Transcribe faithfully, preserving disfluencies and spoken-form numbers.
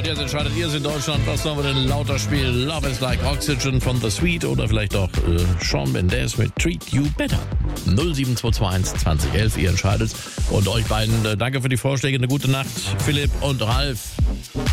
Jetzt entscheidet ihr es in Deutschland. Was sollen wir denn lauter spielen? Love is like Oxygen von The Sweet oder vielleicht auch äh, Shawn Mendes mit Treat You Better. null sieben zwei zwei eins zwanzig elf, ihr entscheidet. Und euch beiden äh, danke für die Vorschläge. Eine gute Nacht, Philipp und Ralf.